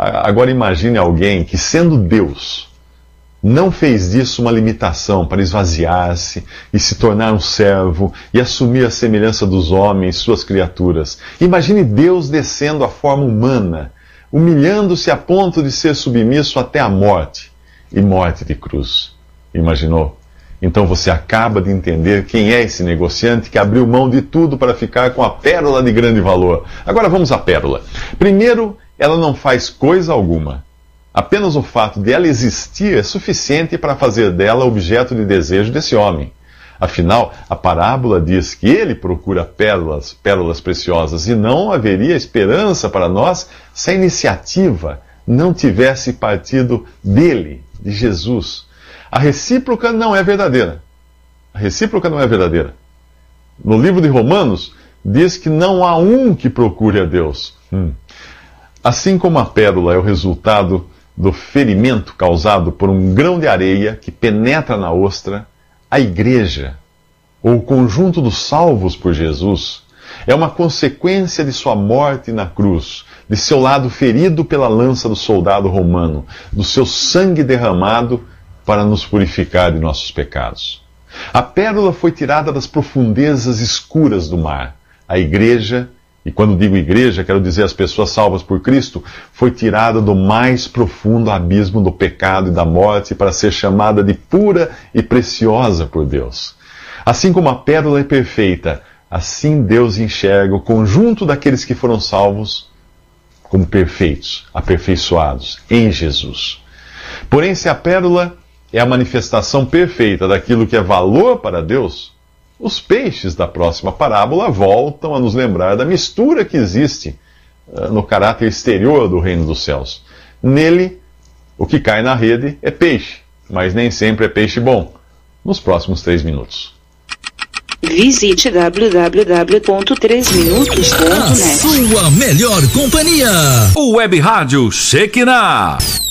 Agora imagine alguém que, sendo Deus, não fez disso uma limitação para esvaziar-se e se tornar um servo e assumir a semelhança dos homens, suas criaturas. Imagine Deus descendo à forma humana, humilhando-se a ponto de ser submisso até a morte, e morte de cruz. Imaginou? Então você acaba de entender quem é esse negociante que abriu mão de tudo para ficar com a pérola de grande valor. Agora vamos à pérola. Primeiro, ela não faz coisa alguma. Apenas o fato de ela existir é suficiente para fazer dela objeto de desejo desse homem. Afinal, a parábola diz que ele procura pérolas preciosas, e não haveria esperança para nós se a iniciativa não tivesse partido dele, de Jesus. A recíproca não é verdadeira. A recíproca não é verdadeira. No livro de Romanos, diz que não há um que procure a Deus. Assim como a pérola é o resultado do ferimento causado por um grão de areia que penetra na ostra, a igreja, ou o conjunto dos salvos por Jesus, é uma consequência de sua morte na cruz, de seu lado ferido pela lança do soldado romano, do seu sangue derramado para nos purificar de nossos pecados. A pérola foi tirada das profundezas escuras do mar. A igreja, e quando digo igreja, quero dizer as pessoas salvas por Cristo, foi tirada do mais profundo abismo do pecado e da morte para ser chamada de pura e preciosa por Deus. Assim como a pérola é perfeita, assim Deus enxerga o conjunto daqueles que foram salvos como perfeitos, aperfeiçoados em Jesus. Porém, se a pérola é a manifestação perfeita daquilo que é valor para Deus, os peixes da próxima parábola voltam a nos lembrar da mistura que existe no caráter exterior do reino dos céus. Nele, o que cai na rede é peixe, mas nem sempre é peixe bom. Nos próximos 3 minutos. Visite www.3minutos.net. Sua melhor companhia. O Web Rádio Shekinah.